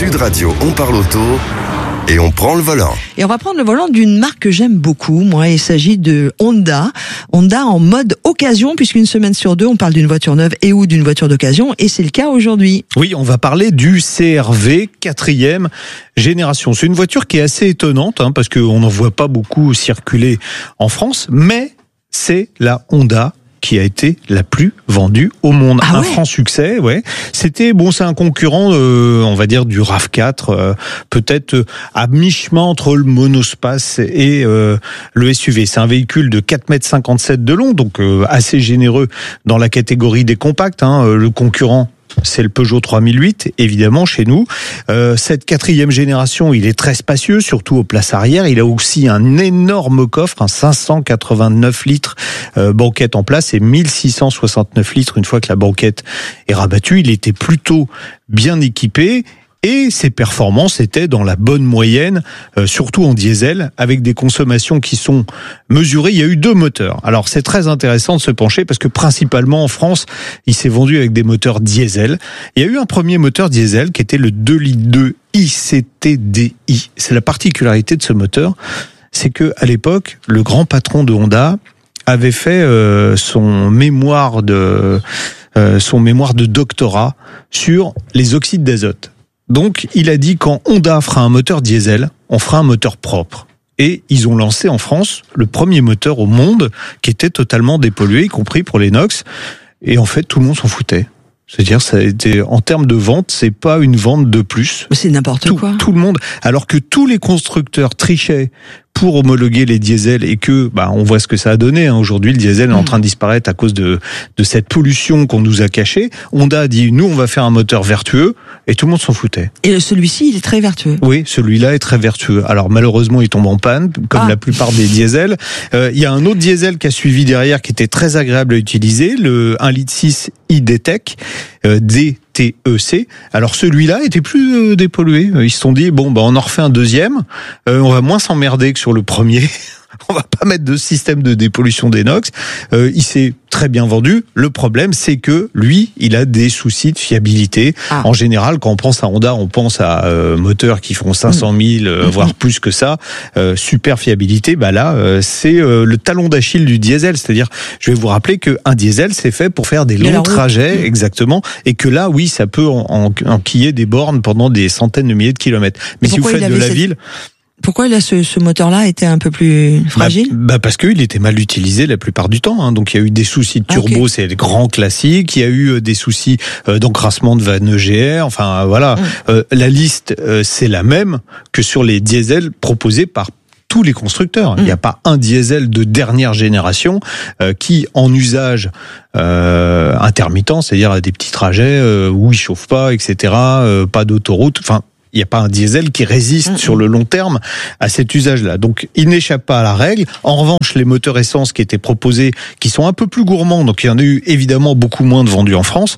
Sud Radio, on parle auto et on prend le volant. Et on va prendre le volant d'une marque que j'aime beaucoup. Moi, il s'agit de Honda. Honda en mode occasion, puisqu'une semaine sur deux, on parle d'une voiture neuve et ou d'une voiture d'occasion. Et c'est le cas aujourd'hui. Oui, on va parler du CR-V 4e génération. C'est une voiture qui est assez étonnante, parce qu'on n'en voit pas beaucoup circuler en France, mais c'est la Honda qui a été la plus vendue au monde. Un franc succès, ouais. C'est un concurrent, on va dire, du RAV4, peut-être à mi-chemin entre le monospace et le SUV. C'est un véhicule de 4,57 m de long, donc assez généreux dans la catégorie des compacts. Le concurrent, c'est le Peugeot 3008, évidemment, chez nous. Cette 4e génération, il est très spacieux, surtout aux places arrière. Il a aussi un énorme coffre, un 589 litres banquette en place et 1669 litres une fois que la banquette est rabattue. Il était plutôt bien équipé. Et ses performances étaient dans la bonne moyenne, surtout en diesel, avec des consommations qui sont mesurées. Il y a eu 2 moteurs. Alors c'est très intéressant de se pencher parce que principalement en France, il s'est vendu avec des moteurs diesel. Il y a eu un premier moteur diesel qui était le 2,2 litres ICTDI. C'est la particularité de ce moteur, c'est que à l'époque, le grand patron de Honda avait fait son mémoire de doctorat sur les oxydes d'azote. Donc, il a dit quand Honda fera un moteur diesel, on fera un moteur propre. Et ils ont lancé en France le premier moteur au monde qui était totalement dépollué, y compris pour les NOx. Et en fait, tout le monde s'en foutait. C'est-à-dire, ça a été, en termes de vente, c'est pas une vente de plus. C'est n'importe quoi. Tout le monde, alors que tous les constructeurs trichaient pour homologuer les diesels et que, on voit ce que ça a donné. Aujourd'hui, le diesel est en train de disparaître à cause de cette pollution qu'on nous a cachée. Honda a dit, nous, on va faire un moteur vertueux, et tout le monde s'en foutait. Et celui-ci, il est très vertueux. Oui, celui-là est très vertueux. Alors, malheureusement, il tombe en panne, comme la plupart des diesels. Il y a un autre diesel qui a suivi derrière, qui était très agréable à utiliser, le 1,6 litre e-Detec, DTEC. Alors celui-là était plus dépollué. Ils se sont dit on en refait un deuxième. On va moins s'emmerder que sur le premier. On va pas mettre de système de dépollution des NOx. Il s'est très bien vendu. Le problème, c'est que lui, il a des soucis de fiabilité. En général, quand on pense à Honda, on pense à moteurs qui font 500 000, voire plus que ça. Super fiabilité. C'est le talon d'Achille du diesel. C'est-à-dire, je vais vous rappeler qu'un diesel, c'est fait pour faire des longs trajets, exactement. Et que là, oui, ça peut enquiller des bornes pendant des centaines de milliers de kilomètres. Mais si vous faites de la ville... Pourquoi ce moteur-là était un peu plus fragile ? Parce qu'il était mal utilisé la plupart du temps. Donc il y a eu des soucis de turbo, c'est le grand classique. Il y a eu des soucis d'encrassement de vannes EGR. Enfin voilà, la liste c'est la même que sur les diesels proposés par tous les constructeurs. Il n'y a pas un diesel de dernière génération qui, en usage intermittent, c'est-à-dire à des petits trajets où il chauffe pas, etc., pas d'autoroute. Enfin, il n'y a pas un diesel qui résiste sur le long terme à cet usage-là. Donc, il n'échappe pas à la règle. En revanche, les moteurs essence qui étaient proposés, qui sont un peu plus gourmands, donc il y en a eu évidemment beaucoup moins de vendus en France,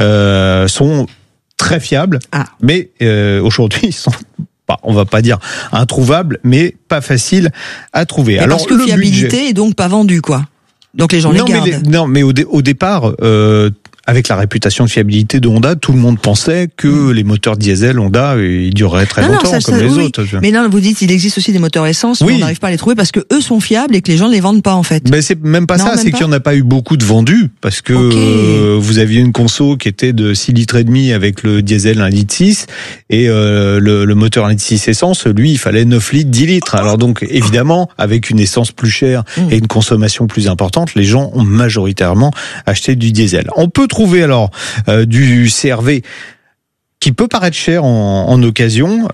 sont très fiables. Mais aujourd'hui, ils sont... on va pas dire introuvables, mais pas faciles à trouver. Alors, parce que fiabilité est donc pas vendue, quoi. Donc les gens les gardent. Mais au départ, avec la réputation de fiabilité de Honda, tout le monde pensait que les moteurs diesel Honda, ils dureraient très longtemps comme les autres. Mais là, vous dites, il existe aussi des moteurs essence, mais on n'arrive pas à les trouver parce que eux sont fiables et que les gens ne les vendent pas, en fait. Mais c'est même pas ça, c'est qu'il n'y en a pas eu beaucoup de vendus, parce que vous aviez une conso qui était de 6,5 litres avec le diesel 1,6 litre, et le moteur 1,6 litre essence, lui, il fallait 9 litres, 10 litres. Alors donc, évidemment, avec une essence plus chère et une consommation plus importante, les gens ont majoritairement acheté du diesel. On peut trouver alors du CR-V qui peut paraître cher en occasion.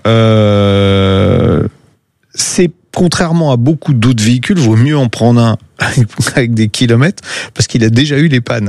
C'est contrairement à beaucoup d'autres véhicules, vaut mieux en prendre un avec des kilomètres parce qu'il a déjà eu les pannes.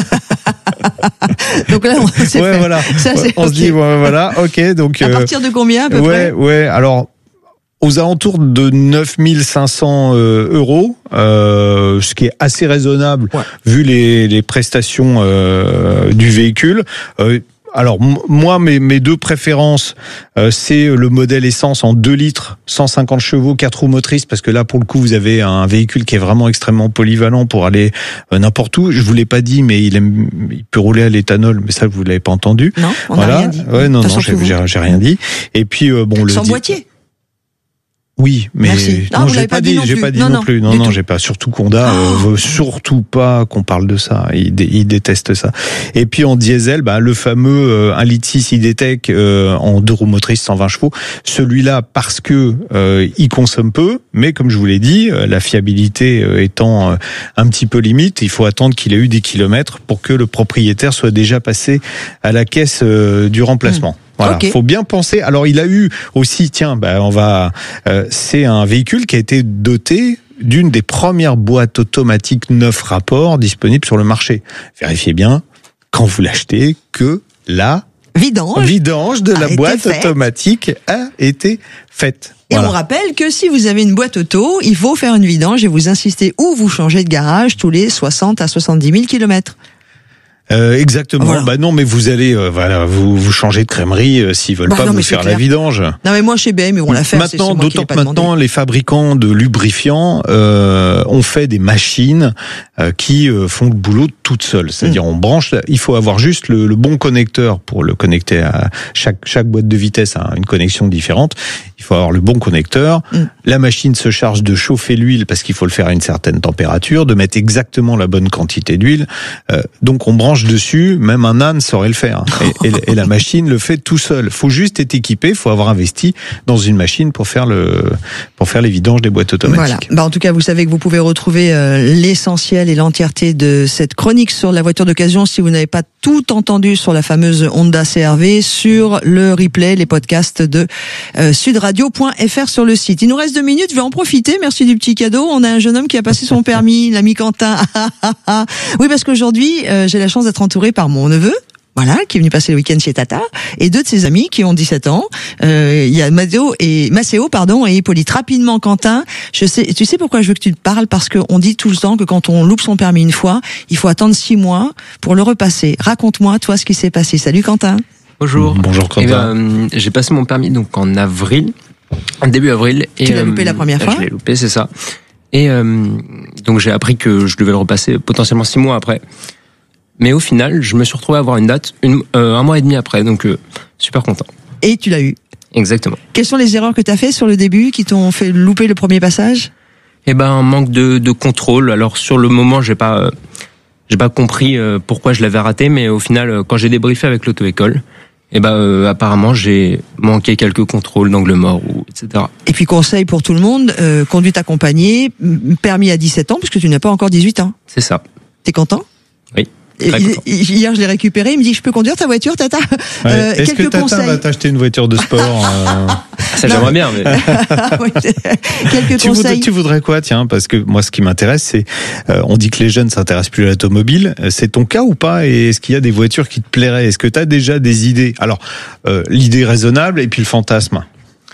Donc là, c'est fait. Voilà. Ça, on se dit voilà, ok. Donc à partir de combien à peu près ? Alors. Aux alentours de 9 500 euros, ce qui est assez raisonnable vu les prestations du véhicule. Alors moi, mes deux préférences, c'est le modèle essence en 2 litres, 150 chevaux, 4 roues motrices, parce que là, pour le coup, vous avez un véhicule qui est vraiment extrêmement polyvalent pour aller n'importe où. Je vous l'ai pas dit, mais il peut rouler à l'éthanol, mais ça, vous l'avez pas entendu. Non, on n'a rien dit. Ouais, non, j'ai rien dit. Et puis sans boîtier. Oui, mais non, j'ai pas dit non plus. Non, j'ai pas. Surtout Honda veut surtout pas qu'on parle de ça. Il déteste ça. Et puis en diesel, le fameux 1,6 litre e-tech en 2 roues motrices 120 chevaux. Celui-là parce que il consomme peu, mais comme je vous l'ai dit, la fiabilité étant un petit peu limite, il faut attendre qu'il ait eu des kilomètres pour que le propriétaire soit déjà passé à la caisse du remplacement. Voilà, faut bien penser. Alors il a eu aussi, c'est un véhicule qui a été doté d'une des premières boîtes automatiques 9 rapports disponibles sur le marché. Vérifiez bien quand vous l'achetez que la vidange de la boîte automatique a été faite. Et on rappelle que si vous avez une boîte auto, il faut faire une vidange et vous insistez ou vous changez de garage tous les 60 à 70 000 kilomètres. Exactement. Voilà. Non, mais vous allez, vous changez de crèmerie s'ils veulent pas vous faire la vidange. Non, mais moi chez BM, ils vont la faire. Maintenant, d'autant que maintenant, les fabricants de lubrifiants ont fait des machines qui font le boulot toutes seules. C'est-à-dire, on branche. Il faut avoir juste le bon connecteur pour le connecter à chaque boîte de vitesse a une connexion différente. Il faut avoir le bon connecteur. La machine se charge de chauffer l'huile parce qu'il faut le faire à une certaine température, de mettre exactement la bonne quantité d'huile. Donc on branche dessus, même un âne saurait le faire. Et la machine le fait tout seul. Faut juste être équipé, faut avoir investi dans une machine pour faire les vidanges des boîtes automatiques. Voilà. En tout cas, vous savez que vous pouvez retrouver l'essentiel et l'entièreté de cette chronique sur la voiture d'occasion si vous n'avez pas tout entendu sur la fameuse Honda CR-V sur le replay, les podcasts de sudradio.fr sur le site. Il nous reste 2 minutes, je vais en profiter. Merci du petit cadeau. On a un jeune homme qui a passé son permis, l'ami Quentin. Oui, parce qu'aujourd'hui, j'ai la chance d'être entouré par mon neveu. Voilà, qui est venu passer le week-end chez Tata, et 2 de ses amis qui ont 17 ans. Il y a Maceo et Hippolyte. Rapidement, Quentin, tu sais pourquoi je veux que tu te parles? Parce qu'on dit tout le temps que quand on loupe son permis une fois, il faut attendre 6 mois pour le repasser. Raconte-moi, toi, ce qui s'est passé. Salut, Quentin. Bonjour. Bonjour, Quentin. J'ai passé mon permis donc en avril, début avril. Tu l'as loupé la première fois? Je l'ai loupé, c'est ça. Et donc j'ai appris que je devais le repasser potentiellement 6 mois après. Mais au final, je me suis retrouvé à avoir une date 1 mois et demi après, donc super content. Et tu l'as eu. Exactement. Quelles sont les erreurs que tu as fait sur le début qui t'ont fait louper le premier passage? Un manque de contrôle. Alors sur le moment, j'ai pas compris pourquoi je l'avais raté, mais au final, quand j'ai débriefé avec l'auto-école, apparemment j'ai manqué quelques contrôles d'angle mort etc. Et puis conseil pour tout le monde, conduite accompagnée, permis à 17 ans puisque tu n'as pas encore 18 ans. C'est ça. T'es content? Oui. Hier, je l'ai récupéré. Il me dit, je peux conduire ta voiture, Tata? Est-ce que Tata va t'acheter une voiture de sport? Ça, j'aimerais bien, mais... Quelques conseils. Tu voudrais quoi, tiens? Parce que moi, ce qui m'intéresse, c'est, on dit que les jeunes s'intéressent plus à l'automobile. C'est ton cas ou pas? Et est-ce qu'il y a des voitures qui te plairaient? Est-ce que tu as déjà des idées? Alors, l'idée raisonnable et puis le fantasme.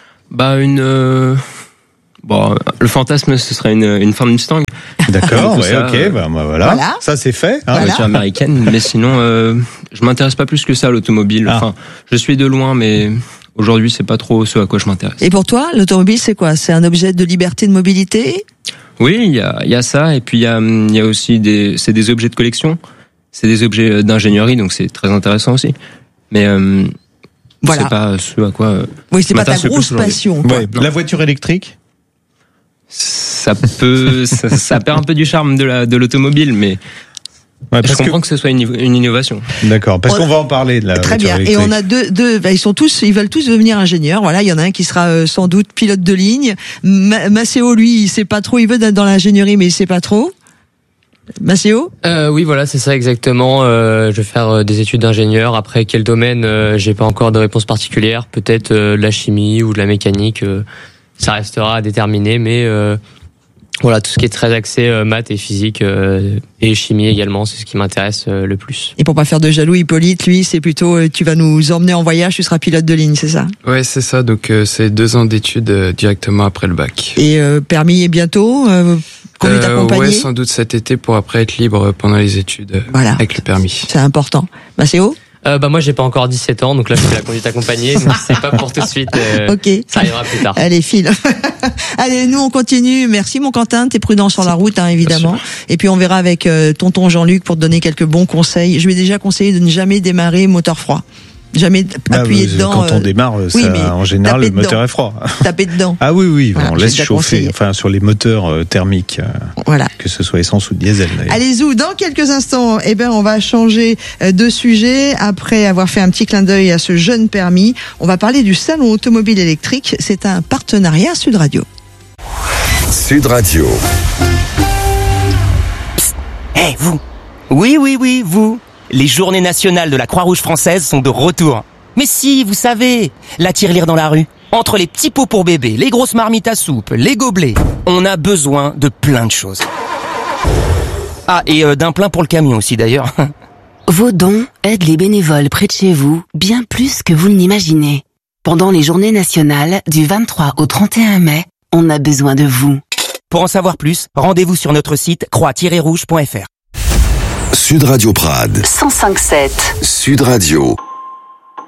Le fantasme, ce serait une Ford Mustang. D'accord, ouais, ok, voilà. Ça c'est fait. Une voiture américaine, mais sinon, je m'intéresse pas plus que ça à l'automobile. Enfin, je suis de loin, mais aujourd'hui, c'est pas trop ce à quoi je m'intéresse. Et pour toi, l'automobile, c'est quoi? C'est un objet de liberté de mobilité? Oui, il y a ça, et puis il y a aussi c'est des objets de collection, c'est des objets d'ingénierie, donc c'est très intéressant aussi. Mais c'est pas ce à quoi. Oui, c'est pas ta grosse passion. Ouais, la voiture électrique. Ça perd un peu du charme de l'automobile, mais je comprends que ce soit une innovation. D'accord, parce qu'on va en parler de la très voiture bien. électrique. Et on a deux, ils veulent tous devenir ingénieurs. Voilà, il y en a un qui sera sans doute pilote de ligne. Maceo, lui, il sait pas trop. Il veut être dans l'ingénierie, mais il sait pas trop. Maceo? Oui, voilà, c'est ça exactement. Je vais faire des études d'ingénieur. Après, quel domaine? J'ai pas encore de réponse particulière. Peut-être de la chimie ou de la mécanique. Ça restera à déterminer, mais voilà, tout ce qui est très axé maths et physique et chimie également, c'est ce qui m'intéresse le plus. Et pour pas faire de jaloux, Hippolyte, lui, c'est plutôt tu vas nous emmener en voyage, tu seras pilote de ligne, c'est ça? Ouais, c'est ça. Donc c'est 2 ans d'études directement après le bac. Et permis est bientôt? Conduite accompagnée? Ouais, sans doute cet été pour après être libre pendant les études avec le permis. C'est important. Maceo? Moi, j'ai pas encore 17 ans, donc là, je fais la conduite accompagnée, donc c'est pas pour tout de suite. Ok. Ça arrivera plus tard. Allez, file. Allez, nous, on continue. Merci, mon Quentin. T'es prudent sur la route, hein, évidemment. Et puis, on verra avec tonton Jean-Luc pour te donner quelques bons conseils. Je lui ai déjà conseillé de ne jamais démarrer moteur froid. Jamais appuyer dedans. Quand on démarre, en général, le moteur est froid. Taper dedans. Ah oui, voilà, on laisse chauffer. Enfin, sur les moteurs thermiques, voilà. Que ce soit essence ou diesel. D'ailleurs. Allez, Zou, dans quelques instants, on va changer de sujet. Après avoir fait un petit clin d'œil à ce jeune permis, on va parler du salon automobile électrique. C'est un partenariat Sud Radio. Sud Radio. Psst, vous. Oui, vous. Les journées nationales de la Croix-Rouge française sont de retour. Mais si, vous savez, la tirelire dans la rue. Entre les petits pots pour bébé, les grosses marmites à soupe, les gobelets, on a besoin de plein de choses. Ah, et d'un plein pour le camion aussi d'ailleurs. Vos dons aident les bénévoles près de chez vous bien plus que vous ne l'imaginez. Pendant les journées nationales du 23 au 31 mai, on a besoin de vous. Pour en savoir plus, rendez-vous sur notre site croix-rouge.fr. Sud Radio Prades. 105.7. Sud Radio.